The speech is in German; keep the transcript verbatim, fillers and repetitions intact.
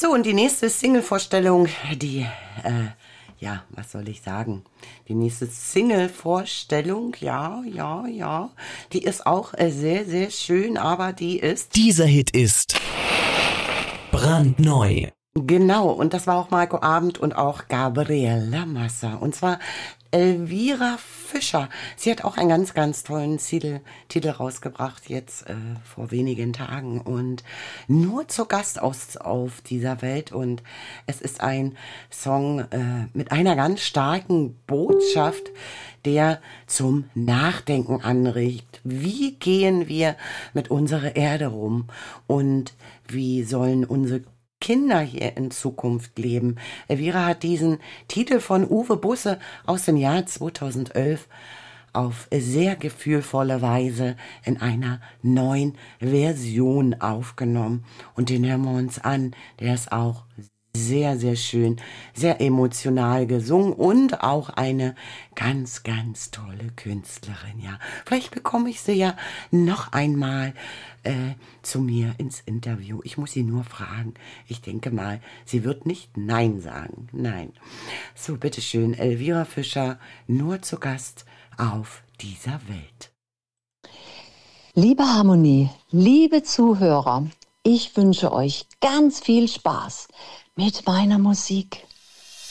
So, und die nächste Single-Vorstellung, die, äh, ja, was soll ich sagen? Die nächste Single-Vorstellung, ja, ja, ja, die ist auch äh, sehr, sehr schön, aber die ist... Dieser Hit ist brandneu. Genau, und das war auch Marco Abend und auch Gabriela Massa. Und zwar Elvira Fischer. Sie hat auch einen ganz, ganz tollen Titel, Titel rausgebracht, jetzt äh, vor wenigen Tagen. Und nur zu Gast aus, auf dieser Welt. Und es ist ein Song äh, mit einer ganz starken Botschaft, der zum Nachdenken anregt. Wie gehen wir mit unserer Erde rum? Und wie sollen unsere Kinder hier in Zukunft leben? Elvira hat diesen Titel von Uwe Busse aus dem Jahr zweitausendelf auf sehr gefühlvolle Weise in einer neuen Version aufgenommen. Und den hören wir uns an. Der ist auch sehr, sehr schön, sehr emotional gesungen und auch eine ganz, ganz tolle Künstlerin, ja. Vielleicht bekomme ich sie ja noch einmal äh, zu mir ins Interview. Ich muss sie nur fragen. Ich denke mal, sie wird nicht Nein sagen. Nein. So, bitteschön, Elvira Fischer, nur zu Gast auf dieser Welt. Liebe Harmonie, liebe Zuhörer, ich wünsche euch ganz viel Spaß mit meiner Musik.